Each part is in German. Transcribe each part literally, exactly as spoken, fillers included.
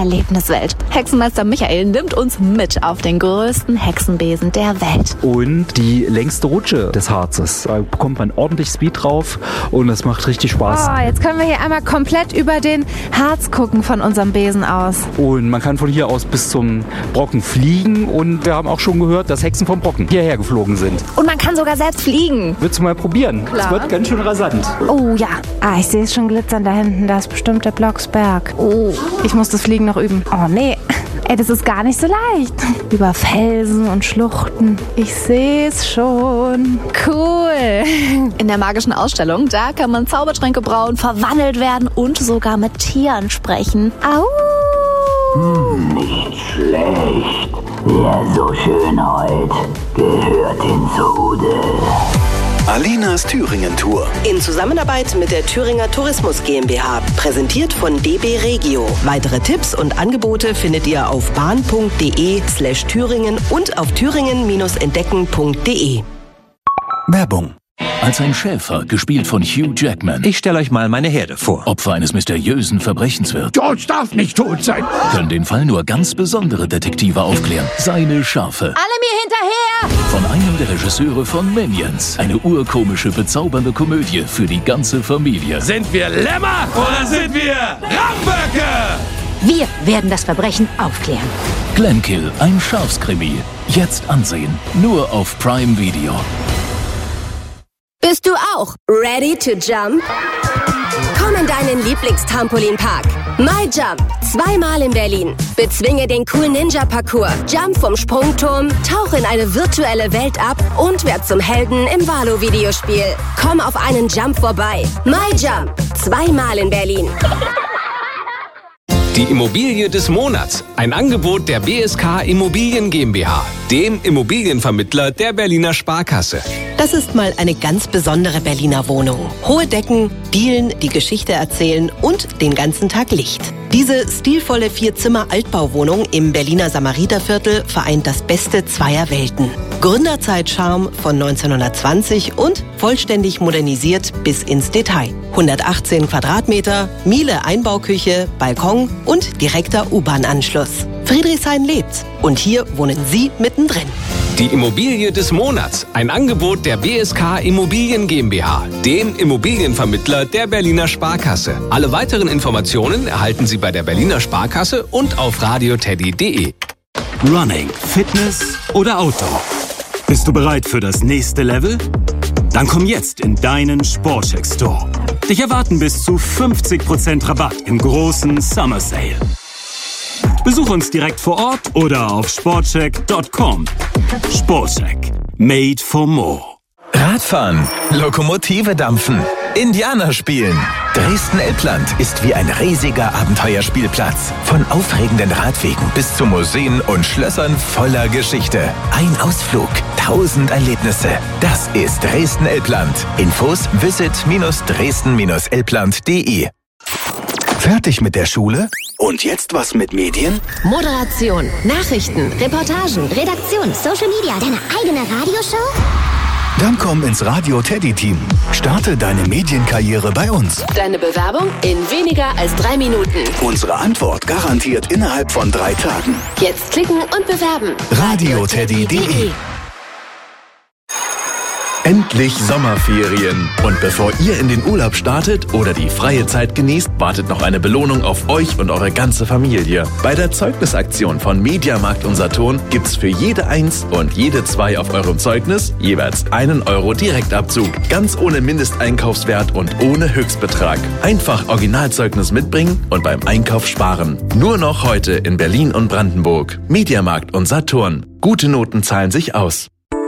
Erlebniswelt. Hexenmeister Michael nimmt uns mit auf den größten Hexenbesen der Welt. Und die längste Rutsche des Harzes. Da bekommt man ordentlich Speed drauf und das macht richtig Spaß. Oh, jetzt können wir hier einmal komplett über den Harz gucken von unserem Besen aus. Und man kann von hier aus bis zum Brocken fliegen und wir haben auch schon gehört, dass Hexen vom Brocken hierher geflogen sind. Und man kann sogar selbst fliegen. Willst du mal probieren? Klar. Es wird ganz schön rasant. Oh ja. Ah, ich sehe es schon glitzern da hinten. Da ist bestimmt der Blocksberg. Oh, ich muss das Fliegen noch üben. Oh nee. Ey, das ist gar nicht so leicht. Über Felsen und Schluchten. Ich sehe es schon. Cool. In der magischen Ausstellung, da kann man Zaubertränke brauen, verwandelt werden und sogar mit Tieren sprechen. Au! Hm, nicht schlecht. Wer so schön heult, gehört ins Rudel. Alinas Thüringen-Tour. In Zusammenarbeit mit der Thüringer Tourismus GmbH. Präsentiert von D B Regio. Weitere Tipps und Angebote findet ihr auf bahn.de slash Thüringen und auf thüringen-entdecken punkt de. Werbung. Als ein Schäfer, gespielt von Hugh Jackman, Ich stelle euch mal meine Herde vor. Opfer eines mysteriösen Verbrechens wird, George darf nicht tot sein. können den Fall nur ganz besondere Detektive aufklären. Seine Schafe. Alle mir hinterher! Von einem der Regisseure von Minions. Eine urkomische, bezaubernde Komödie für die ganze Familie. Sind wir Lämmer oder sind wir Ramböcke? Wir werden das Verbrechen aufklären. Glenkill, ein Schafskrimi. Jetzt ansehen. Nur auf Prime Video. Bist du auch ready to jump? Komm in deinen Lieblingstrampolinpark. MyJump. Zweimal in Berlin. Bezwinge den coolen Ninja-Parcours. Jump vom Sprungturm, tauch in eine virtuelle Welt ab und werd zum Helden im Valo-Videospiel. Komm auf einen Jump vorbei. MyJump. Zweimal in Berlin. Die Immobilie des Monats. Ein Angebot der B S K Immobilien GmbH, dem Immobilienvermittler der Berliner Sparkasse. Das ist mal eine ganz besondere Berliner Wohnung. Hohe Decken, Dielen, die Geschichte erzählen und den ganzen Tag Licht. Diese stilvolle Vier-Zimmer-Altbauwohnung im Berliner Samariterviertel vereint das Beste zweier Welten. Gründerzeit-Charme von neunzehnhundertzwanzig und vollständig modernisiert bis ins Detail. hundertachtzehn Quadratmeter, Miele Einbauküche, Balkon und direkter U-Bahn-Anschluss. Friedrichshain lebt und hier wohnen Sie mittendrin. Die Immobilie des Monats. Ein Angebot der B S K Immobilien GmbH, dem Immobilienvermittler der Berliner Sparkasse. Alle weiteren Informationen erhalten Sie bei der Berliner Sparkasse und auf radioteddy punkt de. Running, Fitness oder Outdoor? Bist du bereit für das nächste Level? Dann komm jetzt in deinen Sportcheck Store. Dich erwarten bis zu fünfzig Prozent Rabatt im großen Summer Sale. Besuch uns direkt vor Ort oder auf sportcheck punkt com. Sportcheck. Made for more. Radfahren, Lokomotive dampfen, Indianer spielen. Dresden-Elbland ist wie ein riesiger Abenteuerspielplatz. Von aufregenden Radwegen bis zu Museen und Schlössern voller Geschichte. Ein Ausflug, tausend Erlebnisse. Das ist Dresden-Elbland. Infos visit dresden elbland punkt de. Fertig mit der Schule? Und jetzt was mit Medien? Moderation, Nachrichten, Reportagen, Redaktion, Social Media, deine eigene Radioshow? Dann komm ins Radio-Teddy-Team. Starte deine Medienkarriere bei uns. Deine Bewerbung in weniger als drei Minuten. Unsere Antwort garantiert innerhalb von drei Tagen. Jetzt klicken und bewerben. radioteddy punkt de. Endlich Sommerferien. Und bevor ihr in den Urlaub startet oder die freie Zeit genießt, wartet noch eine Belohnung auf euch und eure ganze Familie. Bei der Zeugnisaktion von Mediamarkt und Saturn gibt's für jede Eins und jede Zwei auf eurem Zeugnis jeweils einen Euro Direktabzug. Ganz ohne Mindesteinkaufswert und ohne Höchstbetrag. Einfach Originalzeugnis mitbringen und beim Einkauf sparen. Nur noch heute in Berlin und Brandenburg. Mediamarkt und Saturn. Gute Noten zahlen sich aus.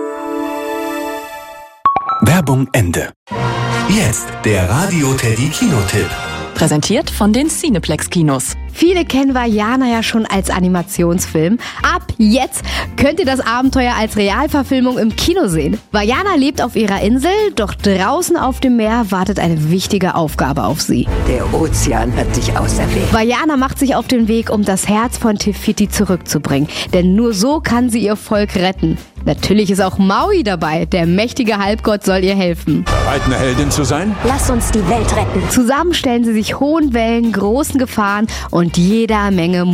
Werbung Ende. Jetzt der Radio-Teddy-Kinotipp. Präsentiert von den Cineplex-Kinos. Viele kennen Vajana ja schon als Animationsfilm. Ab jetzt könnt ihr das Abenteuer als Realverfilmung im Kino sehen. Vajana lebt auf ihrer Insel, doch draußen auf dem Meer wartet eine wichtige Aufgabe auf sie. Der Ozean hat dich auserwählt. Vajana macht sich auf den Weg, um das Herz von Te Fiti zurückzubringen. Denn nur so kann sie ihr Volk retten. Natürlich ist auch Maui dabei. Der mächtige Halbgott soll ihr helfen. Bereit, eine Heldin zu sein? Lass uns die Welt retten. Zusammen stellen sie sich hohen Wellen, großen Gefahren und jeder Menge